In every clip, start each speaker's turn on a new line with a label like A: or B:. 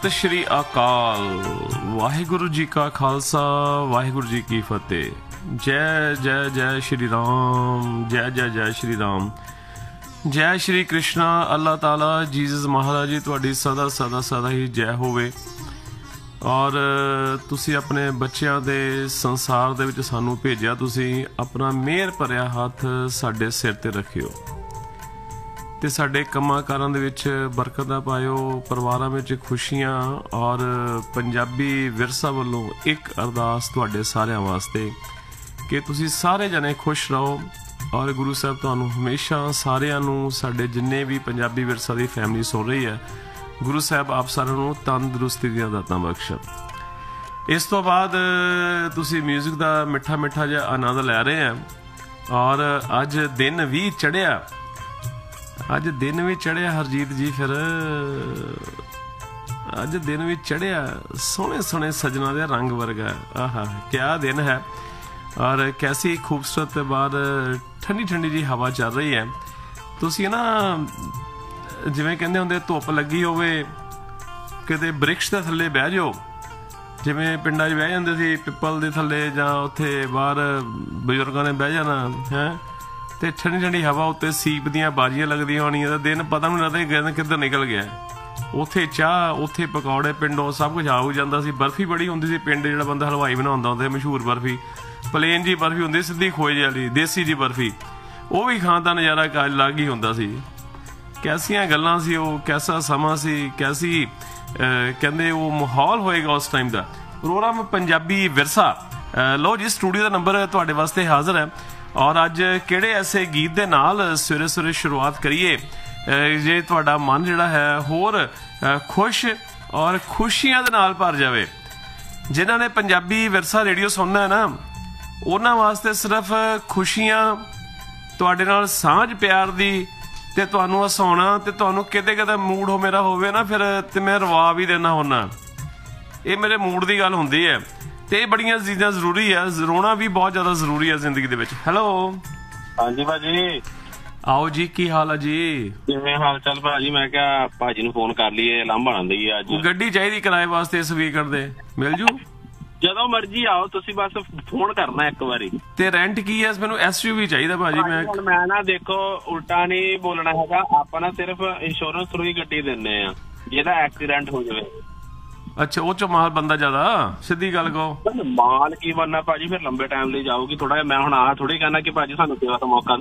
A: ਸਤਿ ਸ਼੍ਰੀ ਅਕਾਲ। ਵਾਹਿਗੁਰੂ ਜੀ ਕਾ ਖਾਲਸਾ, ਵਾਹਿਗੁਰੂ ਜੀ ਕੀ ਫਤਿਹ। ਜੈ ਜੈ ਜੈ ਸ਼੍ਰੀ ਰਾਮ, ਜੈ ਜੈ ਜੈ ਸ਼੍ਰੀ ਰਾਮ, ਜੈ ਸ਼੍ਰੀ ਕ੍ਰਿਸ਼ਨਾ। ਅੱਲਾਹ ਤਾਲਾ ਜੀਸਸ ਮਹਾਰਾਜ ਜੀ ਤੁਹਾਡੀ ਸਦਾ ਸਦਾ ਸਦਾ ਹੀ ਜੈ ਹੋਵੇ। ਔਰ ਤੁਸੀਂ ਆਪਣੇ ਬੱਚਿਆਂ ਦੇ ਸੰਸਾਰ ਦੇ ਵਿੱਚ ਸਾਨੂੰ ਭੇਜਿਆ, ਤੁਸੀਂ ਆਪਣਾ ਮਿਹਰ ਭਰਿਆ ਹੱਥ ਸਾਡੇ ਸਿਰ ਤੇ ਰੱਖਿਓ ਤੇ ਸਾਡੇ ਕੰਮਾਂ ਕਾਰਾਂ ਦੇ ਵਿੱਚ ਬਰਕਤਾਂ ਪਾਇਓ, ਪਰਿਵਾਰਾਂ ਵਿੱਚ ਖੁਸ਼ੀਆਂ। ਔਰ ਪੰਜਾਬੀ ਵਿਰਸਾ ਵੱਲੋਂ ਇੱਕ ਅਰਦਾਸ ਤੁਹਾਡੇ ਸਾਰਿਆਂ ਵਾਸਤੇ ਕਿ ਤੁਸੀਂ ਸਾਰੇ ਜਣੇ ਖੁਸ਼ ਰਹੋ ਔਰ ਗੁਰੂ ਸਾਹਿਬ ਤੁਹਾਨੂੰ ਹਮੇਸ਼ਾ ਸਾਰਿਆਂ ਨੂੰ, ਸਾਡੇ ਜਿੰਨੇ ਵੀ ਪੰਜਾਬੀ ਵਿਰਸਾ ਦੀ ਫੈਮਿਲੀ ਸੁਣ ਰਹੀ ਹੈ, ਗੁਰੂ ਸਾਹਿਬ ਆਪ ਸਾਰਿਆਂ ਨੂੰ ਤੰਦਰੁਸਤੀ ਦੀਆਂ ਦਾਤਾਂ ਬਖਸ਼ਣ। ਇਸ ਤੋਂ ਬਾਅਦ ਤੁਸੀਂ ਮਿਊਜ਼ਿਕ ਦਾ ਮਿੱਠਾ ਮਿੱਠਾ ਜਿਹਾ ਆਨੰਦ ਲੈ ਰਹੇ ਆ। ਔਰ ਅੱਜ ਦਿਨ ਵੀ ਚੜ੍ਹਿਆ, ਅੱਜ ਦਿਨ ਵੀ ਚੜ੍ਹਿਆ ਹਰਜੀਤ ਜੀ। ਫਿਰ ਅੱਜ ਦਿਨ ਵੀ ਚੜ੍ਹਿਆ, ਸੋਹਣੇ ਸੋਹਣੇ ਸਜਣਾ ਦੇ ਰੰਗ ਵਰਗਾ। ਆਹਾ ਕਿਆ ਦਿਨ ਹੈ। ਔਰ ਕੈਸੀ ਖੂਬਸੂਰਤ ਬਾਹਰ ਠੰਡੀ ਠੰਡੀ ਜੀ ਹਵਾ ਚੱਲ ਰਹੀ ਹੈ। ਤੁਸੀਂ ਨਾ ਜਿਵੇਂ ਕਹਿੰਦੇ ਹੁੰਦੇ ਧੁੱਪ ਲੱਗੀ ਹੋਵੇ ਕਿਤੇ ਬ੍ਰਿਕਸ਼ ਦੇ ਥੱਲੇ ਬਹਿ ਜਾਓ, ਜਿਵੇਂ ਪਿੰਡਾਂ 'ਚ ਬਹਿ ਜਾਂਦੇ ਸੀ ਪਿੱਪਲ ਦੇ ਥੱਲੇ, ਜਾਂ ਉੱਥੇ ਬਾਹਰ ਬਜ਼ੁਰਗਾਂ ਨੇ ਬਹਿ ਜਾਣਾ ਹੈ, ਤੇ ਠੰਡੀ ਠੰਡੀ ਹਵਾ ਉੱਤੇ ਸੀਪ ਦੀਆਂ ਬਾਜੀਆਂ ਲੱਗਦੀਆਂ ਹੋਣੀਆਂ, ਤਾਂ ਦਿਨ ਪਤਾ ਨਹੀਂ ਲੱਗਦਾ ਕਿੱਧਰ ਨਿਕਲ ਗਿਆ। ਉੱਥੇ ਚਾਹ, ਉੱਥੇ ਪਕੌੜੇ, ਪਿੰਡੋਂ ਸਭ ਕੁਝ ਆਉ ਜਾਂਦਾ ਸੀ। ਬਰਫੀ ਬੜੀ ਹੁੰਦੀ ਸੀ ਪਿੰਡ, ਜਿਹੜਾ ਬੰਦਾ ਹਲਵਾਈ ਬਣਾਉਂਦਾ ਹੁੰਦਾ, ਮਸ਼ਹੂਰ ਬਰਫੀ, ਪਲੇਨ ਜੀ ਬਰਫੀ ਹੁੰਦੀ, ਸਿੱਧੀ ਖੋਏ ਵਾਲੀ ਦੇਸੀ ਜੀ ਬਰਫੀ, ਉਹ ਵੀ ਖਾਣ ਦਾ ਨਜ਼ਾਰਾ ਅਲੱਗ ਹੀ ਹੁੰਦਾ ਸੀ। ਕੈਸੀਆਂ ਗੱਲਾਂ ਸੀ ਉਹ, ਕੈਸਾ ਸਮਾਂ ਸੀ, ਕੈਸੀ ਕਹਿੰਦੇ ਉਹ ਮਾਹੌਲ ਹੋਏਗਾ ਉਸ ਟਾਈਮ ਦਾ। ਪ੍ਰੋਗਰਾਮ ਪੰਜਾਬੀ ਵਿਰਸਾ। ਲਓ ਜੀ, ਸਟੂਡੀਓ ਦਾ ਨੰਬਰ ਤੁਹਾਡੇ ਵਾਸਤੇ ਹਾਜ਼ਰ ਹੈ। ਔਰ ਅੱਜ ਕਿਹੜੇ ਐਸੇ ਗੀਤ ਦੇ ਨਾਲ ਸਵੇਰੇ ਸਵੇਰੇ ਸ਼ੁਰੂਆਤ ਕਰੀਏ ਜੇ ਤੁਹਾਡਾ ਮਨ ਜਿਹੜਾ ਹੈ ਹੋਰ ਖੁਸ਼ ਔਰ ਖੁਸ਼ੀਆਂ ਦੇ ਨਾਲ ਭਰ ਜਾਵੇ। ਜਿਨ੍ਹਾਂ ਨੇ ਪੰਜਾਬੀ ਵਿਰਸਾ ਰੇਡੀਓ ਸੁਣਨਾ ਹੈ ਨਾ, ਉਹਨਾਂ ਵਾਸਤੇ ਸਿਰਫ ਖੁਸ਼ੀਆਂ, ਤੁਹਾਡੇ ਨਾਲ ਸਾਂਝ ਪਿਆਰ ਦੀ, ਤੇ ਤੁਹਾਨੂੰ ਹਸਾਉਣਾ, ਤੇ ਤੁਹਾਨੂੰ ਕਿਤੇ ਕਿਤੇ ਮੂਡ ਹੋ ਮੇਰਾ ਹੋਵੇ ਨਾ ਫਿਰ ਤੇ ਮੈਂ ਰਵਾ ਵੀ ਦੇਣਾ ਹੁੰਦਾ। ਇਹ ਮੇਰੇ ਮੂਡ ਦੀ ਗੱਲ ਹੁੰਦੀ ਹੈ। ਤੇ ਇਹ ਬੜੀਆਂ ਚੀਜ਼ਾਂ ਜ਼ਰੂਰੀ ਹੈ, ਰੋਣਾ ਵੀ ਬਹੁਤ ਜ਼ਿਆਦਾ ਜ਼ਰੂਰੀ ਹੈ ਜ਼ਿੰਦਗੀ ਦੇ ਵਿੱਚ। ਹੈਲੋ,
B: ਹਾਂਜੀ ਭਾਜੀ,
A: ਆਓ ਜੀ, ਕੀ ਹਾਲ ਹੈ ਜੀ?
B: ਕਿਵੇਂ ਹਾਲ ਚਾਲ ਭਾਜੀ? ਮੈਂ ਕਿਹਾ ਭਾਜੀ ਨੂੰ ਫੋਨ ਕਰ ਲਈਏ, ਲਾਂਭਾ ਆਉਂਦੀ ਹੈ ਅੱਜ।
A: ਗੱਡੀ ਚਾਹੀਦੀ ਕਿਰਾਏ ਵਾਸਤੇ ਇਸ ਵੀਕਐਂਡ ਦੇ, ਮਿਲ ਜੂ?
B: ਜਦੋਂ ਮਰਜੀ ਆਓ ਤੁਸੀਂ, ਬਸ ਫੋਨ ਕਰਨਾ ਇੱਕ ਵਾਰੀ।
A: ਤੇ ਰੈਂਟ ਕੀ ਹੈ? ਮੈਨੂੰ SUV ਚਾਹੀਦਾ ਭਾਜੀ।
B: ਮੈਂ ਨਾ ਦੇਖੋ ਉਲਟਾ ਨਹੀਂ ਬੋਲਣਾ ਹੈਗਾ, ਆਪਾਂ ਨਾ ਸਿਰਫ ਇੰਸ਼ੋਰੈਂਸ ਥਰੂ ਹੀ ਗੱਡੀ ਦਿੰਨੇ ਆ, ਜਿਹਦਾ ਐਕਸੀਡੈਂਟ ਹੋ ਜਾਵੇ।
A: ਅੱਛਾ, ਉਹ ਚ ਮਾਲ ਬੰਦਾ ਜ਼ਿਆਦਾ, ਸਿੱਧੀ ਗੱਲ ਕਹੋ।
B: ਮਾਲ ਕੀ ਬਣਨਾ ਭਾਜੀ, ਫਿਰ ਲੰਬੇ ਟਾਈਮ ਲਈ ਜਾਊਗੀ ਥੋੜਾ ਜਿਹਾ। ਮੈਂ ਹੁਣ ਆਹ ਥੋੜੀ ਕਹਿਣਾ ਕਿ ਭਾਜੀ ਸਾਨੂੰ ਸੇਵਾ ਦਾ ਮੌਕਾ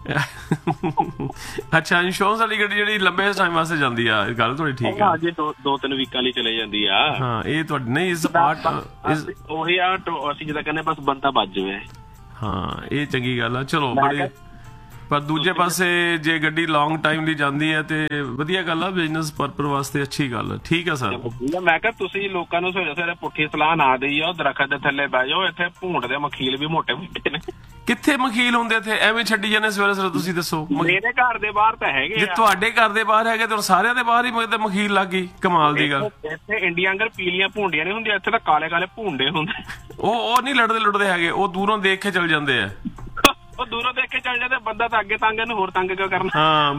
A: ਅੱਛਾ, ਇੰਸ਼ੋਰੈਂਸ ਵਾਲੀ ਗੱਡੀ ਜਿਹੜੀ ਲੰਬੇ ਟਾਈਮ ਵਾਸਤੇ ਜਾਂਦੀ ਆ, ਗੱਲ ਤੁਹਾਡੀ ਠੀਕ ਆ
B: ਜੀ। 2-3 ਵੀਕਾਂ ਲਈ ਚਲੇ ਜਾਂਦੀ ਆ।
A: ਹਾਂ, ਇਹ ਤੁਹਾਡੀ ਨਹੀਂ ਇਸ ਪਾਰਟ
B: ਉਹੀ ਆ, ਅਸੀਂ ਜਿੱਦਾਂ ਕਹਿੰਦੇ ਬਸ ਬੰਦਾ ਬਚ ਜਾਵੇ।
A: ਹਾਂ, ਇਹ ਚੰਗੀ ਗੱਲ ਆ। ਚਲੋ ਬੜੇ, ਪਰ ਦੂਜੇ ਪਾਸੇ ਜੇ ਗੱਡੀ ਲੌਂਗ ਟਾਈਮ ਲਈ ਜਾਂਦੀ ਹੈ ਤੇ ਵਧੀਆ ਗੱਲ ਆ, ਬਿਜ਼ਨਸ ਪਰਪਸ ਵਾਸਤੇ ਅੱਛੀ ਗੱਲ। ਠੀਕ ਆ ਸਰ।
B: ਮੈਂ ਕਿਹਾ ਤੁਸੀਂ ਲੋਕਾਂ ਨੂੰ ਸਵੇਰੇ ਸਵੇਰੇ ਪੁੱਠੀ ਸਲਾਹ ਨਾ ਦੇਈਓ, ਦਰਖਤ ਦੇ ਥੱਲੇ ਬਹਿ ਜਾਓ। ਇੱਥੇ ਭੂੰਡ ਦੇ ਮਖੀਲ ਵੀ ਮੋਟੇ ਮੋਟੇ ਨੇ।
A: ਕਿੱਥੇ ਮਖੀਲ ਹੁੰਦੇ ਇੱਥੇ? ਐਵੇਂ ਛੱਡੀ ਜਾਂਦੇ ਸਵੇਰੇ ਸਵੇਰੇ। ਤੁਸੀਂ ਦੱਸੋ,
B: ਮੇਰੇ ਘਰ ਦੇ ਬਾਹਰ ਤਾਂ ਹੈਗੇ।
A: ਜੇ ਤੁਹਾਡੇ ਘਰ ਦੇ ਬਾਹਰ ਹੈਗੇ ਤੇ ਸਾਰਿਆਂ ਦੇ ਬਾਹਰ ਹੀ ਮਖੀਲ ਲੱਗ ਗਈ। ਕਮਾਲ ਦੀ ਗੱਲ।
B: ਇੱਥੇ ਇੰਡੀਆ ਅੰਗਰ ਪੀਲੀਆਂ ਭੂੰਡੀਆਂ ਨਹੀਂ ਹੁੰਦੀਆਂ, ਇੱਥੇ ਤਾਂ ਕਾਲੇ ਕਾਲੇ ਭੂੰਡੇ ਹੁੰਦੇ।
A: ਉਹ ਨਹੀਂ ਲੜਦੇ ਲੁੜਦੇ ਹੈਗੇ, ਉਹ ਦੂਰੋਂ ਦੇਖ ਕੇ ਚਲ ਜਾਂਦੇ ਆ।
B: ਉਹ ਦੂਰੋਂ ਦੇਖ ਕੇ ਚੱਲ ਜਾਂਦੇ। ਬੰਦਾ ਤਾਂ ਅੱਗੇ ਤੰਗ, ਇਹਨੂੰ ਹੋਰ ਤੰਗ ਕਿਉਂ ਕਰਨਾ?
A: ਹਾਂ,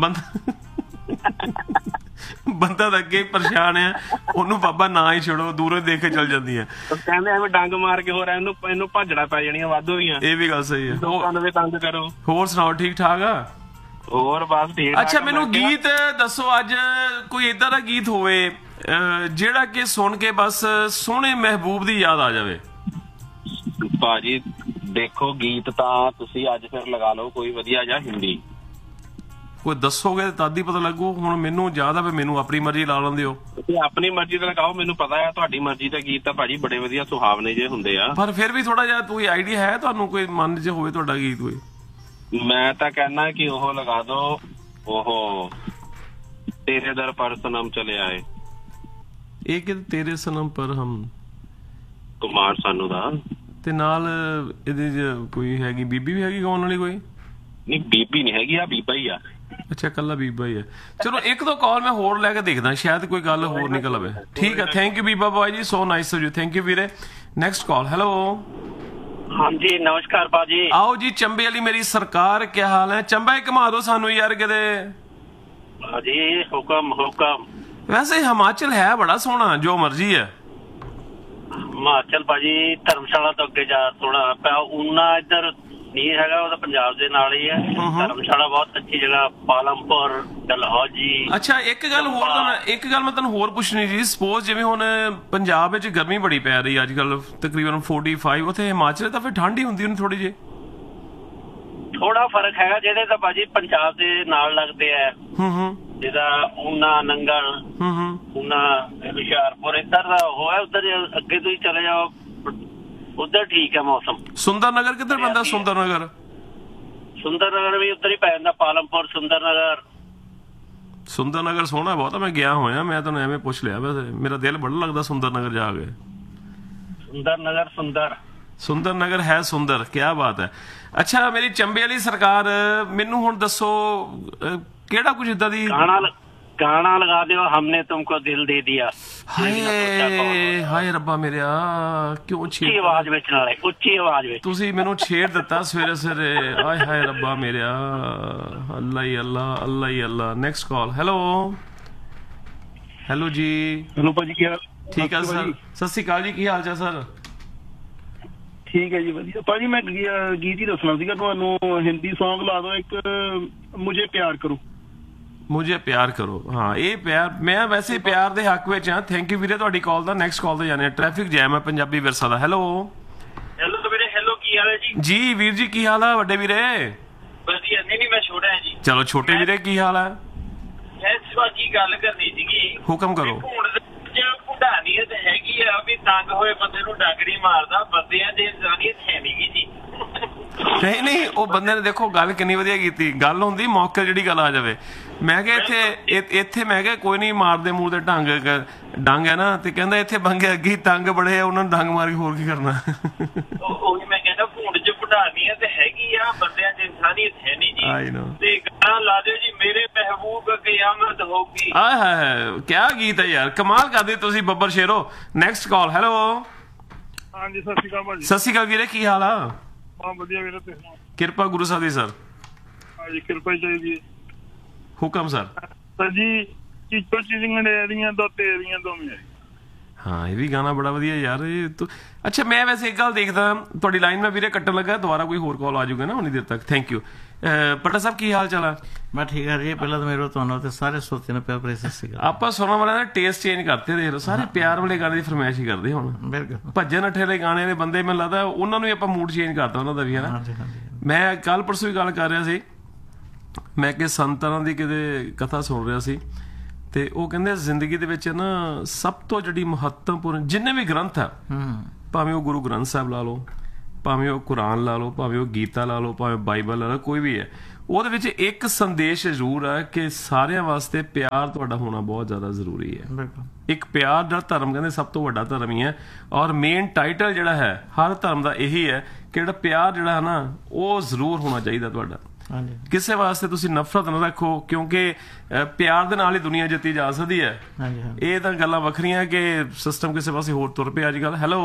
A: ਬੰਦਾ ਤਾਂ ਅੱਗੇ ਪਰੇਸ਼ਾਨ ਆ, ਉਹਨੂੰ ਬਾਬਾ ਨਾ ਹੀ ਛੱਡੋ, ਦੂਰੋਂ ਦੇਖ ਕੇ ਚਲ ਜਾਂਦੀ ਹੈ।
B: ਕਹਿੰਦੇ ਐਵੇਂ ਡੰਗ ਮਾਰ ਕੇ ਹੋਰ ਇਹਨੂੰ ਭੱਜਣਾ ਪੈ ਜਾਣੀਆਂ ਵਾਧੂ ਦੀਆਂ। ਇਹ
A: ਵੀ ਗੱਲ ਸਹੀ ਹੈ।
B: ਲੋਕਾਂ ਨੂੰ ਵੀ ਤੰਗ ਕਰੋ।
A: ਹੋਰ ਸੁਣਾਓ, ਠੀਕ ਠਾਕ ਆ?
B: ਹੋਰ ਬਸ ਠੀਕ।
A: ਅੱਛਾ, ਮੈਨੂੰ ਗੀਤ ਦੱਸੋ ਅੱਜ, ਕੋਈ ਏਦਾਂ ਦਾ ਗੀਤ ਹੋਵੇ ਜਿਹੜਾ ਕਿ ਸੁਣ ਕੇ ਬਸ ਸੋਹਣੇ ਮਹਿਬੂਬ ਦੀ ਯਾਦ ਆ ਜਾਵੇ।
B: ਭਾਜੀ ਦੇਖੋ, ਗੀਤ ਤਾਂ ਤੁਸੀਂ ਅੱਜ ਫਿਰ ਲਗਾ ਲਓ ਕੋਈ ਵਧੀਆ ਜਿਹਾ ਹਿੰਦੀ।
A: ਕੋਈ ਦੱਸੋਗੇ ਤਦ ਹੀ ਪਤਾ ਲੱਗੂ। ਹੁਣ ਮੈਨੂੰ ਯਾਦ ਆ, ਮੈਨੂੰ ਆਪਣੀ ਮਰਜ਼ੀ ਲਾ ਲੈਂਦੇ ਹੋ।
B: ਤੁਸੀਂ ਆਪਣੀ ਮਰਜ਼ੀ ਦਾ ਲਗਾਓ, ਮੈਨੂੰ ਪਤਾ ਹੈ ਤੁਹਾਡੀ ਮਰਜ਼ੀ ਦੇ ਗੀਤ ਤਾਂ ਭਾਜੀ ਬੜੇ ਵਧੀਆ ਸੁਹਾਵਣੇ ਜੇ ਹੁੰਦੇ ਆ। ਪਰ
A: ਫਿਰ ਵੀ ਥੋੜਾ ਜਿਹਾ ਕੋਈ ਆਈਡੀਆ ਹੈ ਤੁਹਾਨੂੰ, ਕੋਈ ਮਨ 'ਚ ਹੋਵੇ ਤੁਹਾਡਾ ਗੀਤ ਕੋਈ?
B: ਮੈਂ ਤਾਂ ਕਹਿਣਾ ਕਿ ਉਹ ਲਗਾ ਦੋ, ਉਹ ਤੇਰੇ ਦਰ ਪਰ ਸਨਮ ਚਲੇ ਆਏ।
A: ਇਹ ਕਿ ਤੇਰੇ ਸਨਮ ਪਰ ਹਮ,
B: ਕੁਮਾਰ ਸਾਨੂ ਦਾ। ਤੇ
A: ਨਾਲ ਇਹਦੇ 'ਚ ਕੋਈ ਹੈਗੀ ਬੀਬੀ ਵੀ ਹੈਗੀ ਗਾਉਣ ਵਾਲੀ? ਕੋਈ
B: ਨਹੀਂ, ਬੀਬੀ ਨਹੀਂ ਹੈਗੀ, ਆ ਬੀਬਾ ਹੀ ਆ।
A: ਅੱਛਾ, ਕੱਲਾ ਬੀਬਾ ਹੀ ਆ। ਚਲੋ ਇੱਕ ਦੋ ਕਾਲ ਮੈਂ ਹੋਰ ਲੈ ਕੇ ਦੇਖਦਾ, ਸ਼ਾਇਦ ਕੋਈ ਗੱਲ ਹੋਰ ਨਿਕਲ ਆਵੇ। ਠੀਕ ਹੈ, ਥੈਂਕ ਯੂ ਬੀਬਾ ਬॉय ਜੀ, so nice of you. Thank you ਵੀਰੇ। Next call. ਹੈਲੋ।
C: ਹਾਂਜੀ, ਨਮਸਕਾਰ ਬਾਜੀ।
A: ਆਓ ਜੀ, ਚੰਬੇ ਵਾਲੀ ਮੇਰੀ ਸਰਕਾਰ, ਕੀ ਹਾਲ ਹੈ? ਚੰਬਾ ਹੀ ਘੁਮਾ ਦੋ ਸਾਨੂੰ ਯਾਰ ਕਿਤੇ।
C: ਬਾਜੀ ਹੁਕਮ ਹੁਕਮ।
A: ਵੈਸੇ ਹਿਮਾਚਲ ਹੈ ਬੜਾ ਸੋਹਣਾ, ਜੋ ਮਰਜ਼ੀ ਹੈ।
C: ਹਿਮਾਚਲ ਭਾਜੀ ਧਰਮਸ਼ਾਲਾ ਤੋਂ ਅੱਗੇ ਜਾ ਥੋੜਾ ਪਿਆ, ਉਨਾ ਇੱਧਰ ਨਹੀਂ ਹੈਗਾ, ਉਹਦਾ ਪੰਜਾਬ ਦੇ ਨਾਲ ਹੀ ਹੈ। ਧਰਮਸ਼ਾਲਾ ਬਹੁਤ ਅੱਛੀ ਜਗ੍ਹਾ, ਪਾਲਮਪੁਰ, ਡਲਹੌਜੀ।
A: ਅੱਛਾ, ਇੱਕ ਗੱਲ ਮੈਂ ਤੁਹਾਨੂੰ ਹੋਰ ਪੁੱਛਣੀ ਸੀ। ਸਪੋਜ਼ ਜਿਵੇਂ ਹੁਣ ਪੰਜਾਬ ਵਿੱਚ ਗਰਮੀ ਬੜੀ ਪੈ ਰਹੀ ਅੱਜ ਕੱਲ, ਤਕਰੀਬਨ 45, ਉੱਥੇ ਹਿਮਾਚਲ ਤਾਂ ਫਿਰ ਠੰਡ ਹੀ ਹੁੰਦੀ ਉਹਨੂੰ ਥੋੜੀ ਜਿਹੀ।
C: ਥੋੜਾ ਫਰਕ ਹੈਗਾ, ਜਿਹੜੇ ਤਾਂ ਭਾਜੀ ਪੰਜਾਬ ਦੇ ਨਾਲ ਲੱਗਦੇ ਆ, ਜਿਹਦਾ ਊਨਾ, ਨੰਗਲ, ਊਨਾ, ਹੁਸ਼ਿਆਰਪੁਰ, ਇੱਧਰ ਦਾ ਹੋਇਆ। ਉੱਧਰ ਅੱਗੇ ਤੋਂ ਹੀ ਚਲੇ ਜਾਓ, ਉੱਧਰ ਠੀਕ ਹੈ ਮੌਸਮ।
A: ਸੁੰਦਰ ਨਗਰ ਕਿੱਧਰ ਪੈਂਦਾ? ਸੁੰਦਰ
C: ਨਗਰ ਵੀ ਉੱਧਰ ਹੀ ਪੈ ਜਾਂਦਾ, ਪਾਲਮਪੁਰ, ਸੁੰਦਰ ਨਗਰ
A: ਸੋਹਣਾ ਬਹੁਤ ਆ, ਮੈਂ ਗਿਆ ਹੋਇਆ। ਮੈਂ ਤੁਹਾਨੂੰ ਐਵੇਂ ਪੁੱਛ ਲਿਆ, ਵੈਸੇ ਮੇਰਾ ਦਿਲ ਬੜਾ ਲੱਗਦਾ ਸੁੰਦਰ ਨਗਰ ਜਾ ਕੇ। ਸੁੰਦਰ ਨਗਰ ਹੈ ਸੁੰਦਰ, ਕਿਆ ਬਾਤ ਹੈ। ਅੱਛਾ, ਮੇਰੀ ਚੰਬੇ ਵਾਲੀ ਸਰਕਾਰ, ਮੈਨੂੰ ਹੁਣ ਦੱਸੋ ਕਿਹੜਾ ਕੁਝ ਇਦਾਂ ਦੀ
C: ਗਾਣਾ ਲਗਾ ਦਿਓ, ਹਮਨੇ ਤੁਮਕੋ ਦਿਲ ਦੇ ਦਿਆ।
A: ਹਾਏ ਰੱਬਾ ਮੇਰਿਆ, ਕਿਉਂ
C: ਉੱਚੀ ਆਵਾਜ਼ ਵਿੱਚ
A: ਤੁਸੀਂ ਮੈਨੂੰ ਛੇੜ ਦਿੱਤਾ ਸਵੇਰੇ ਸਵੇਰੇ। ਆਏ ਹਾਏ ਰੱਬਾ ਮੇਰਿਆ, ਅੱਲਾ ਹੀ ਅੱਲਾ। Next call. ਹੈਲੋ ਜੀ।
D: ਹੈਲੋ ਭਾਜੀ, ਕੀ ਹਾਲ?
A: ਠੀਕ ਹੈ ਸਰ, ਸਤਿ ਸ਼੍ਰੀ ਅਕਾਲ ਜੀ, ਕੀ ਹਾਲ ਚਾਲ ਸਰ?
D: ਠੀਕ ਹੈ ਜੀ, ਵਧੀਆ। ਭਾਜੀ ਮੈਂ ਗੀਤ ਹੀ ਦੱਸਣਾ ਸੀਗਾ ਤੁਹਾਨੂੰ, ਹਿੰਦੀ ਸੌਂਗ ਲਾ ਦਿਓ ਇੱਕ, ਮੁਝੇ ਪਿਆਰ ਕਰੋ। ਹਾਂ, ਇਹ ਪਿਆਰ, ਮੈਂ ਵੈਸੇ ਪਿਆਰ ਦੇ ਹੱਕ ਵਿੱਚ ਹਾਂ। ਥੈਂਕ ਯੂ ਵੀਰੇ ਤੁਹਾਡੀ ਕਾਲ ਦਾ। ਨੈਕਸਟ ਕਾਲ ਤੇ ਜਾਣੇ, ਟ੍ਰੈਫਿਕ ਜੈਮ ਹੈ ਪੰਜਾਬੀ ਵਿਰਸਾ ਦਾ। ਹੈਲੋ
C: ਵੀਰੇ, ਕੀ ਹਾਲ ਹੈ ਜੀ?
A: ਜੀ ਵੀਰ ਜੀ, ਕੀ ਹਾਲ ਆ ਵੱਡੇ ਵੀਰੇ?
C: ਵਧੀਆ। ਨਹੀਂ ਮੈਂ ਛੋਟਾ ਹਾਂ ਜੀ।
A: ਚਲੋ ਛੋਟੇ ਵੀਰੇ, ਕੀ ਹਾਲ ਹੈ?
C: ਕੀ ਗੱਲ ਕਰਨੀ ਸੀਗੀ, ਹੁਕਮ ਕਰੋ। ਭੁੰਡਾਨੀਅਤ ਹੈਗੀ ਆ ਵੀ ਤੰਗ ਹੋਏ ਬੰਦੇ ਨੂੰ ਡੰਗ ਨਹੀਂ ਮਾਰਦਾ, ਬੰਦਿਆਂ ਦੀ ਇਨਸਾਨੀਅਤ ਹੈ ਨਹੀਂ ਜੀ।
A: ਨਹੀਂ, ਉਹ ਬੰਦੇ ਨੇ ਦੇਖੋ ਗੱਲ ਕਿੰਨੀ ਵਧੀਆ ਕੀਤੀ। ਗੱਲ ਹੁੰਦੀ ਮੌਕੇ ਜਿਹੜੀ ਗੱਲ ਆ ਜਾਵੇ। ਮੈਂ ਕਿਹਾ ਇੱਥੇ ਮੈਂ ਕਿਹਾ ਕੋਈ ਨਹੀਂ, ਮਾਰਦੇ ਮੂੰਹ ਦੇ ਡੰਗ ਹੈ ਨਾ, ਤੇ ਕਹਿੰਦਾ ਇੱਥੇ ਬੰਗੇ ਅੱਗੇ ਤੰਗ ਬੜੇ ਆ, ਉਹਨਾਂ ਨੂੰ ਡੰਗ ਮਾਰ ਕੇ ਹੋਰ ਕੀ ਕਰਨਾ।
C: ਉਹੀ ਮੈਂ ਕਹਿੰਦਾ, ਭੁੰਡ ਚ ਭੁੰਡਾਨੀਅਤ ਹੈਗੀ ਆ, ਬੰਦਿਆਂ ਦੀ ਇਨਸਾਨੀਅਤ ਹੈ ਨਹੀਂ ਜੀ। ਤੇ ਗਾਣਾ ਲਾ ਦਿਓ ਜੀ, ਮੇਰੇ ਮਹਿਬੂਬ ਕਿਆਮਤ ਹੋਊਗੀ।
A: ਆਏ ਹਾਏ, ਕਿਆ ਗੀਤ ਹੈ ਯਾਰ, ਕਮਾਲ ਕਰਦੇ ਤੁਸੀਂ ਬੱਬਰ ਸ਼ੇਰੋ। Next call. ਹੈਲੋ
D: ਹਾਂਜੀ, ਸਤਿ ਸ਼੍ਰੀ ਅਕਾਲ ਭਾਜੀ।
A: ਸਤਿ ਸ਼੍ਰੀ ਅਕਾਲ ਵੀਰੇ, ਕੀ ਹਾਲ ਆ?
D: ਵਧੀਆ ਵੀਰੇ,
A: ਕਿਰਪਾ ਗੁਰੂ ਸਾਹਿਬ ਦੀ ਸਰ।
D: ਹਾਂਜੀ, ਕਿਰਪਾ ਚਾਹੀਦੀ ਹੈ।
A: ਹੁਕਮ ਸਰ
D: ਜੀ। ਚੀਚੋ ਚਿੰਗੜੀਆਂ ਦੋ ਤੇਰੀਆਂ ਦੋ ਮੇਰੀਆਂ।
A: ਹਾਂ, ਇਹ ਵੀ ਗਾਣਾ ਬੜਾ ਵਧੀਆ ਯਾਰ। ਅੱਛਾ, ਮੈਂ ਵੈਸੇ ਇੱਕ ਗੱਲ ਦੇਖਦਾ, ਤੁਹਾਡੀ ਲਾਈਨ ਮੈਂ ਵੀਰੇ ਕੱਟਣ ਲੱਗਾ, ਦੁਬਾਰਾ ਕੋਈ ਹੋਰ ਕਾਲ ਆ ਜਾਊਗਾ ਨਾ ਉਨੀ ਦੇਰ ਤੱਕ। Thank you. ਪਟਾ ਸਾਹਿਬ, ਕੀ ਹਾਲ ਚਾਲ ਆ?
E: ਮੈਂ ਠੀਕ ਆ ਜੀ। ਪਹਿਲਾਂ ਤਾਂ ਮੇਰੇ ਤੁਹਾਨੂੰ ਤੇ ਸਾਰੇ ਸੋਤੇ ਨੂੰ ਪਿਆਰ ਪ੍ਰੇਸ ਸੀਗਾ।
A: ਆਪਾਂ ਸੁਣਨ ਵਾਲਿਆਂ ਦਾ ਟੇਸਟ ਚੇਂਜ ਕਰਤੇ, ਦੇਖ ਲਓ, ਸਾਰੇ ਪਿਆਰ ਵਾਲੇ ਗਾਣੇ ਦੀ ਫਰਮਾਇਸ਼ ਹੀ ਕਰਦੇ ਹੁਣ।
E: ਬਿਲਕੁਲ।
A: ਭੱਜਣ ਨੱਠੇ ਦੇ ਗਾਣੇ ਦੇ ਬੰਦੇ, ਮੈਨੂੰ ਲੱਗਦਾ ਉਹਨਾਂ ਨੂੰ ਹੀ ਆਪਾਂ ਮੂਡ ਚੇਂਜ ਕਰਤਾ ਉਹਨਾਂ ਦਾ ਵੀ, ਹੈ ਨਾ। ਮੈਂ ਕੱਲ ਪਰਸੋਂ ਹੀ ਗੱਲ ਕਰ ਰਿਹਾ ਸੀ, ਮੈਂ ਕਿ ਸੰਤਾਂ ਦੀ ਕਿਤੇ ਕਥਾ ਸੁਣ ਰਿਹਾ ਸੀ, ਤੇ ਉਹ ਕਹਿੰਦੇ ਜ਼ਿੰਦਗੀ ਦੇ ਵਿੱਚ ਨਾ ਸਭ ਤੋਂ ਜਿਹੜੀ ਮਹੱਤਵਪੂਰਨ ਜਿੰਨੇ ਵੀ ਗ੍ਰੰਥ ਆ, ਭਾਵੇਂ ਉਹ ਗੁਰੂ ਗ੍ਰੰਥ ਸਾਹਿਬ ਲਾ ਲਓ, ਭਾਵੇਂ ਉਹ ਕੁਰਾਨ ਲਾ ਲਓ, ਭਾਵੇਂ ਉਹ ਗੀਤਾ ਲਾ ਲਓ, ਭਾਵੇਂ ਬਾਈਬਲ ਲਾ ਲਓ, ਕੋਈ ਵੀ ਹੈ, ਉਹਦੇ ਵਿੱਚ ਇੱਕ ਸੰਦੇਸ਼ ਜ਼ਰੂਰ ਹੈ ਕਿ ਸਾਰਿਆਂ ਵਾਸਤੇ ਪਿਆਰ ਤੁਹਾਡਾ ਹੋਣਾ ਬਹੁਤ ਜ਼ਿਆਦਾ ਜ਼ਰੂਰੀ ਹੈ। ਇੱਕ ਪਿਆਰ ਦਾ ਧਰਮ ਕਹਿੰਦੇ ਸਭ ਤੋਂ ਵੱਡਾ ਧਰਮ ਹੀ ਹੈ, ਔਰ ਮੇਨ ਟਾਈਟਲ ਜਿਹੜਾ ਹੈ ਹਰ ਧਰਮ ਦਾ ਇਹੀ ਹੈ ਕਿ ਜਿਹੜਾ ਪਿਆਰ ਜਿਹੜਾ ਹੈ ਨਾ, ਉਹ ਜ਼ਰੂਰ ਹੋਣਾ ਚਾਹੀਦਾ ਤੁਹਾਡਾ। ਕਿਸੇ ਵਾਸਤੇ ਤੁਸੀਂ ਨਫ਼ਰਤ ਨਾ ਰੱਖੋ, ਕਿਉਂਕਿ ਪਿਆਰ ਦੇ ਨਾਲ ਹੀ ਦੁਨੀਆ ਜਿੱਤੀ ਜਾ ਸਕਦੀ ਹੈ। ਇਹ ਤਾਂ ਗੱਲਾਂ ਵੱਖਰੀਆਂ ਕਿ ਸਿਸਟਮ ਕਿਸੇ ਪਾਸੇ ਹੋਰ ਤੁਰ ਪਿਆ ਅੱਜ ਕੱਲ। ਹੈਲੋ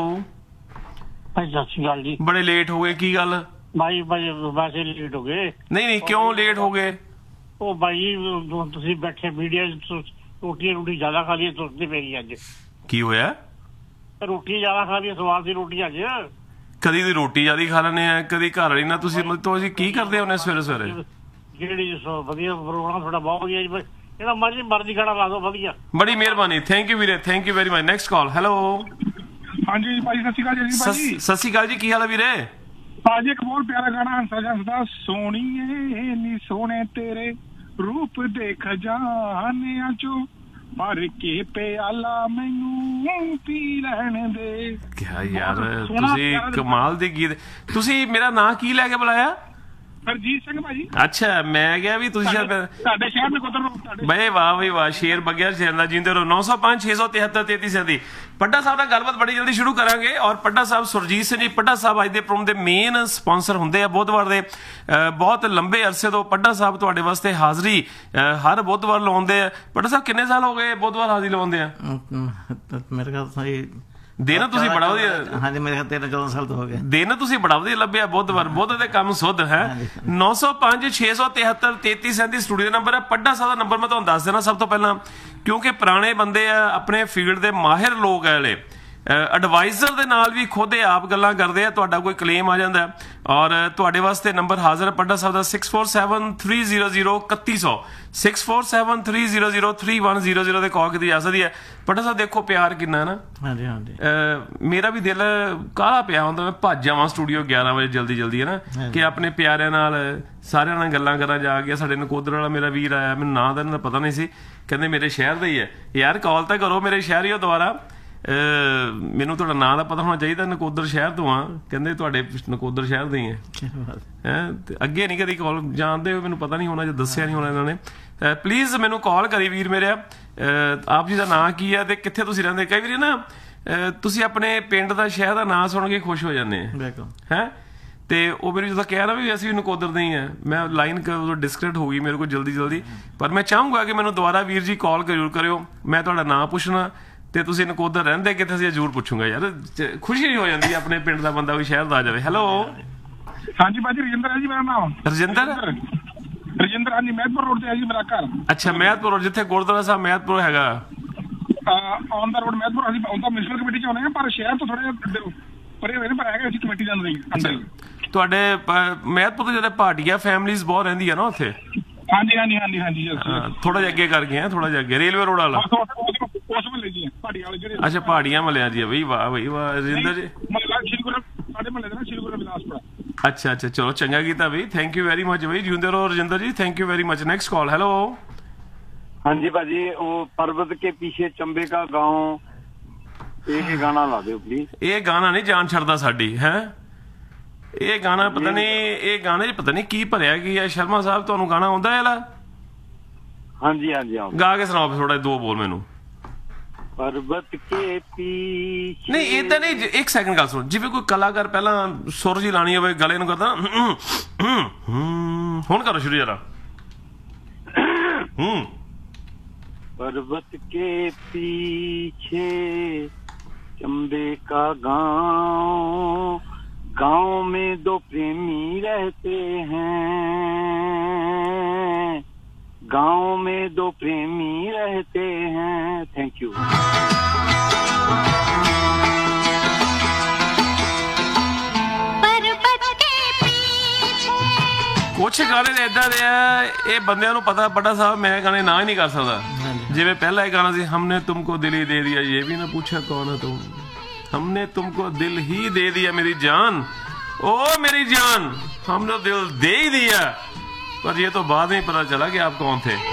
C: ਭਾਈ, ਸਤਿ ਸ਼੍ਰੀ ਅਕਾਲ ਜੀ।
A: ਬੜੇ ਲੇਟ ਹੋ ਗਏ, ਕੀ ਗੱਲ?
C: ਭਾਈ ਵੈਸੇ ਲੇਟ ਹੋ ਗਏ।
A: ਨਹੀਂ, ਕਿਉਂ ਲੇਟ ਹੋ ਗਏ?
C: ਉਹ ਭਾਈ ਤੁਸੀਂ ਬੈਠੇ ਮੀਡੀਆ ਰੋਟੀ ਜ਼ਿਆਦਾ ਖਾ ਲਈ, ਤੁਰਦੀ ਪਈ ਅੱਜ।
A: ਕੀ ਹੋਇਆ?
C: ਰੋਟੀ ਜ਼ਿਆਦਾ ਖਾ ਲਈ, ਸਵਾਦ ਦੀ ਰੋਟੀ ਅੱਜ।
A: ਕਦੀ ਦੀ ਰੋਟੀ ਜ਼ਿਆਦਾ ਖਾ ਲੈਂਦੇ ਆ, ਕਦੀ ਘਰ ਵਾਲੀ ਨਾਲ। ਤੁਸੀਂ ਕੀ ਕਰਦੇ ਹੋ ਸਵੇਰੇ ਸਵੇਰੇ?
C: ਜਿਹੜੀ ਵਧੀਆ ਪ੍ਰੋਗਰਾਮ ਤੁਹਾਡਾ ਬਹੁਤ ਵਧੀਆ ਜੀ, ਜਿਹੜਾ ਮਰਜ਼ੀ ਖਾਣਾ ਲਾ ਦਿਓ, ਵਧੀਆ।
A: ਬੜੀ ਮਿਹਰਬਾਨੀ, ਥੈਂਕ ਯੂ ਵੀਰੇ, thank you very much. Next call. Hello
D: ਹਾਂਜੀ ਭਾਈ, ਸਤਿ ਸ਼੍ਰੀ ਅਕਾਲ ਜੀ।
A: ਸਤਿ ਸ਼੍ਰੀ ਅਕਾਲ ਜੀ, ਕੀ ਹਾਲ ਹੈ ਵੀਰੇ?
D: ਭਾਜੀ, ਇੱਕ ਬਹੁਤ ਪਿਆਰਾ ਗਾਣਾ ਹੰਸਾ ਹੰਸਦਾ, ਸੋਹਣੀਏ ਨੀ ਸੋਹਣੇ ਤੇਰੇ ਰੂਪ ਦੇ ਖਜ਼ਾਨਿਆਂ ਚੋਂ ਭਰ ਕੇ ਪਿਆਲਾ ਮੈਨੂੰ ਪੀ ਲੈਣ ਦੇ।
A: ਕਿਆ ਯਾਰ, ਤੁਸੀਂ ਕਮਾਲ ਦੇ ਗੀਤ। ਤੁਸੀਂ ਮੇਰਾ ਨਾਂ ਕੀ ਲੈ ਕੇ ਬੁਲਾਇਆ?
D: ਹਰਜੀਤ ਸਿੰਘ ਭਾਜੀ।
A: ਅੱਛਾ, ਮੈਂ ਕਿਹਾ ਵੀ ਤੁਸੀਂ
D: ਸਾਡੇ ਸ਼ਹਿਰ ਦੇ ਕੋਲ
A: ਬਈ ਵਾਹ ਬਈ ਵਾਹ, ਸ਼ੇਰ ਬਗਿਆ ਸ਼ੇਰ ਦਾ ਜਿੰਦੇ ਰਹੋ। 905 673 33 ਪੱਡਾ ਸਾਹਿਬ ਨਾਲ ਗੱਲਬਾਤ ਬੜੀ ਜਲਦੀ ਸ਼ੁਰੂ ਕਰਾਂਗੇ। ਔਰ ਪੱਡਾ ਸਾਹਿਬ ਸੁਰਜੀਤ ਸਿੰਘ ਜੀ ਪੱਡਾ ਸਾਹਿਬ ਅੱਜ ਦੇ ਪ੍ਰੋਗਰਾਮ ਦੇ ਮੇਨ ਸਪਾਂਸਰ ਹੁੰਦੇ ਆ ਬੁੱਧਵਾਰ ਦੇ। ਬਹੁਤ ਲੰਬੇ ਅਰਸੇ ਤੋਂ ਪੱਡਾ ਸਾਹਿਬ ਤੁਹਾਡੇ ਵਾਸਤੇ ਹਾਜ਼ਰੀ ਹਰ ਬੁੱਧਵਾਰ ਲਾਉਂਦੇ ਆ। ਪੱਡਾ ਸਾਹਿਬ ਕਿੰਨੇ ਸਾਲ ਹੋ ਗਏ ਬੁੱਧਵਾਰ ਹਾਜ਼ਰੀ ਲਵਾਉਂਦੇ ਆ?
E: ਮੇਰੇ ਖਿਆਲ
A: ਦਿਨ ਤੁਸੀਂ ਬੜਾ ਵਧੀਆ,
E: ਹਾਂਜੀ ਮੇਰੇ ਖਿਆਲ 13-14 ਸਾਲ ਤੋਂ ਹੋ ਗਏ
A: ਦਿਨ ਤੁਸੀਂ ਬੜਾ ਵਧੀਆ ਲੱਭਿਆ, ਬੁੱਧ ਦੇ ਕੰਮ ਸੁੱਧ ਹੈ। 905 673 3337 ਸਟੂਡੀਓ ਨੰਬਰ ਹੈ। ਪੱਡਾ ਸਾਹਿਬ ਦਾ ਨੰਬਰ ਮੈਂ ਤੁਹਾਨੂੰ ਦੱਸ ਦੇਣਾ ਸਭ ਤੋਂ ਪਹਿਲਾਂ, ਕਿਉਂਕਿ ਪੁਰਾਣੇ ਬੰਦੇ ਆ, ਆਪਣੇ ਫੀਲਡ ਦੇ ਮਾਹਿਰ ਲੋਕ ਹੈ ਵਾਲੇ, ਐਡਵਾਈਜ਼ਰ ਦੇ ਨਾਲ ਵੀ ਖੁਦ ਆਪ ਗੱਲਾਂ ਕਰਦੇ ਆ, ਤੁਹਾਡਾ ਕੋਈ ਕਲੇਮ ਆ ਜਾਂਦਾ ਔਰ ਤੁਹਾਡੇ ਵਾਸਤੇ ਨੰਬਰ ਹਾਜ਼ਰ ਹੈ ਪੱਡਾ ਸਾਹਿਬ ਦਾ 6473003100 6473003100 ਤੇ ਕਾਲ ਕੀਤੀ ਜਾ ਸਕਦੀ ਹੈ। ਪੱਡਾ ਸਾਹਿਬ ਦੇਖੋ ਪਿਆਰ ਕਿੰਨਾ ਹੈ ਨਾ।
E: ਹਾਂਜੀ ਹਾਂਜੀ
A: ਮੇਰਾ ਵੀ ਦਿਲ ਕਾਹਲਾ ਪਿਆ ਹੁੰਦਾ, ਮੈਂ ਭੱਜ ਜਾਵਾਂ ਸਟੂਡੀਓ 11 ਵਜੇ ਜਲਦੀ ਹੈ ਨਾ, ਕਿ ਆਪਣੇ ਪਿਆਰਿਆਂ ਨਾਲ ਸਾਰਿਆਂ ਨਾਲ ਗੱਲਾਂ ਕਰਾਂ ਜਾ ਕੇ। ਸਾਡੇ ਨਕੋਦਰ ਵਾਲਾ ਮੇਰਾ ਵੀਰ ਆਇਆ, ਮੈਨੂੰ ਨਾਂ ਦਾ ਇਹਨਾਂ ਦਾ ਪਤਾ ਨਹੀਂ ਸੀ, ਕਹਿੰਦੇ ਮੇਰੇ ਸ਼ਹਿਰ ਦਾ ਹੀ ਹੈ। ਯਾਰ ਕਾਲ ਤਾਂ ਕਰੋ, ਮੇਰੇ ਸ਼ਹਿਰ ਹੀ ਹੋ ਦੁਬਾਰਾ, ਮੈਨੂੰ ਤੁਹਾਡਾ ਨਾਂ ਦਾ ਪਤਾ ਹੋਣਾ ਚਾਹੀਦਾ, ਨਕੋਦਰ ਸ਼ਹਿਰ ਤੋਂ ਆ, ਕਹਿੰਦੇ ਤੁਹਾਡੇ ਨਕੋਦਰ ਸ਼ਹਿਰ ਦੇ ਹੀ ਹੈ। ਅੱਗੇ ਨਹੀਂ ਕਦੀ ਕਾਲ ਜਾਣਦੇ ਹੋ, ਮੈਨੂੰ ਪਤਾ ਨਹੀਂ ਹੋਣਾ, ਜੇ ਦੱਸਿਆ ਨਹੀਂ ਹੋਣਾ ਇਹਨਾਂ ਨੇ। ਪਲੀਜ਼ ਮੈਨੂੰ ਕਾਲ ਕਰੀ ਵੀਰ ਮੇਰੇ। ਆਪ ਜੀ ਦਾ ਨਾਂ ਕੀ ਹੈ ਤੇ ਕਿੱਥੇ ਤੁਸੀਂ ਰਹਿੰਦੇ? ਕਈ ਵਾਰੀ ਨਾ ਤੁਸੀਂ ਆਪਣੇ ਪਿੰਡ ਦਾ ਸ਼ਹਿਰ ਦਾ ਨਾਂ ਸੁਣ ਕੇ ਖੁਸ਼ ਹੋ ਜਾਂਦੇ ਹੈ। ਤੇ ਉਹ ਮੈਨੂੰ ਜਦੋਂ ਕਿਹਾ ਨਾ ਵੀ ਅਸੀਂ ਵੀ ਨਕੋਦਰ ਦੇ ਹੀ ਆ, ਮੈਂ ਲਾਈਨ ਡਿਸਕਨੈਕਟ ਹੋ ਗਈ ਮੇਰੇ ਕੋਲ ਜਲਦੀ, ਪਰ ਮੈਂ ਚਾਹੂੰਗਾ ਕਿ ਮੈਨੂੰ ਦੁਬਾਰਾ ਵੀਰ ਜੀ ਕਾਲ ਜ਼ਰੂਰ ਕਰਿਓ, ਮੈਂ ਤੁਹਾਡਾ ਨਾਂ ਪੁੱਛਣਾ ਤੇ ਤੁਸੀਂ ਨਕੋਦਰ ਰਹਿੰਦੇ ਕਿੱਥੇ ਸੀ ਜ਼ਰੂਰ ਪੁੱਛੂੰਗਾ। ਯਾਰ ਖੁਸ਼ੀ ਹੋ ਜਾਂਦੀ ਹੈ ਆਪਣੇ ਪਿੰਡ ਦਾ ਬੰਦਾ ਕੋਈ ਸ਼ਹਿਰ ਦਾ ਆ ਜਾਵੇ। ਹੈਲੋ
D: ਹਾਂਜੀ ਭਾਜੀ, ਰਜਿੰਦਰ ਹੈ ਜੀ ਮੇਰਾ ਨਾਮ।
A: ਰਜਿੰਦਰ
D: ਹਾਂਜੀ, ਮਹਿਤਪੁਰ ਰੋਡ ਤੇ ਹੈ ਜੀ ਮੇਰਾ ਘਰ।
A: ਅੱਛਾ, ਮਹਿਤਪੁਰ ਰੋਡ, ਜਿੱਥੇ ਗੁਰਦੁਆਰਾ ਸਾਹਿਬ ਮਹਿਤਪੁਰ ਹੈਗਾ,
D: ਔਨ ਦਾ ਰੋਡ ਮਹਿਤਪੁਰ। ਅਸੀਂ ਉਹਦਾ ਮਿਊਨਿਸਪਲ ਕਮੇਟੀ ਚ ਆਉਂਦੇ ਹਾਂ, ਪਰ ਸ਼ਹਿਰ ਤੋਂ ਥੋੜੇ ਪਰੇ ਹੋਏ ਨੇ, ਪਰ ਹੈਗਾ ਅਸੀਂ ਕਮੇਟੀ ਜਾਂਦੇ ਹਾਂ।
A: ਤੁਹਾਡੇ ਮਹਿਤਪੁਰ ਦੇ ਜਿਹੜੇ ਭਾਟੀਆ ਫੈਮਿਲੀਜ਼ ਬਹੁਤ ਰਹਿੰਦੀ ਆ ਨਾ ਉੱਥੇ?
D: ਹਾਂਜੀ
A: ਥੋੜਾ ਜਿਹਾ ਅੱਗੇ ਕਰ ਗਏ ਆ, ਥੋੜਾ ਜਿਹਾ ਅੱਗੇ ਰੇਲਵੇ ਰੋਡ ਵਾਲਾ।
D: ਉਸ ਮਹੱਲੇ ਜੀ ਪਹਾੜੀਆਂ ਵਾਲੇ ਜਿਹੜੇ।
A: ਅੱਛਾ, ਪਹਾੜੀਆਂ ਮਹੱਲਿਆਂ ਦੀ। ਬਈ ਵਾਹ ਬਈ ਵਾਹ ਰਜਿੰਦਰ ਜੀ।
D: ਸਾਡੇ ਮਹੱਲੇ ਦਾ ਸ਼੍ਰੀ ਗੁਰੂ ਬਿਲਾਸਪੁਰਾ।
A: ਅੱਛਾ, ਚਲੋ ਚੰਗਾ ਕੀਤਾ ਬਈ, ਥੈਂਕ ਯੂ ਵੈਰੀ ਮਚ ਬਈ, ਜਿਉਂਦੇ ਰਹੋ Rajinder ji, thank you very much. Next call. Hello
C: ਹਾਂਜੀ ਭਾਜੀ, ਉਹ पर्वत के पीछे चंबे का गांव, ਇਹ ਗਾਣਾ ਲਾ ਦਿਓ ਪਲੀਜ਼।
A: ਇਹ ਗਾਣਾ ਨਹੀਂ ਜਾਨ ਛੱਡਦਾ ਸਾਡੀ ਹੈ, ਇਹ ਗਾਣਾ ਪਤਾ ਨਹੀਂ, ਇਹ ਗਾਣੇ 'ਚ ਪਤਾ ਨਹੀਂ ਕੀ ਭਰਿਆ ਕੀ ਹੈ। ਸ਼ਰਮਾ ਸਾਹਿਬ ਤੁਹਾਨੂੰ ਗਾਣਾ ਆਉਂਦਾ ਹੈ ਲਾ?
C: ਹਾਂਜੀ
A: ਗਾ ਕੇ ਸੁਣਾਓ ਥੋੜਾ, 2 ਬੋਲ ਮੈਨੂੰ।
C: पर्वत के पीछे।
A: ਨਹੀਂ ਏਦਾਂ ਨਹੀਂ, ਇੱਕ ਸੈਕਿੰਡ ਗੱਲ ਸੁਣੋ। ਜਿਵੇਂ ਕੋਈ ਕਲਾਕਾਰ ਪਹਿਲਾਂ ਸੁਰ ਜੀ ਲਾਣੀ ਹੋਵੇ, ਗਲੇ ਨੂੰ ਕਰਦਾ ਹੁਣ ਕਰੋ ਸ਼ੁਰੂ ਜਰਾ।
C: पर्वत के पीछे चंबे का गांव, गांव में 2 प्रेमी रहते हैं, गांव में 2 प्रेमी रहते हैं। Thank you.
A: ਕੁਛ ਗਾਣੇ ਨੇ ਏਦਾਂ ਦੇ ਆ, ਇਹ ਬੰਦਿਆਂ ਨੂੰ ਪਤਾ। ਪੱਡਾ ਸਾਹਿਬ ਮੈਂ ਗਾਣੇ ਨਾ ਹੀ ਨਹੀਂ ਕਰ ਸਕਦਾ। ਜਿਵੇਂ ਪਹਿਲਾ ਇਹ ਗਾਣਾ ਸੀ, हमने तुमको दिल ही दे दिया, ये भी ना पूछा कौन है तुम, हमने तुमको दिल ही दे दिया मेरी जान, ओ मेरी जान, हमने दिल दे ही दिया, पर ये तो बाद में पता चला कि आप कौन थे।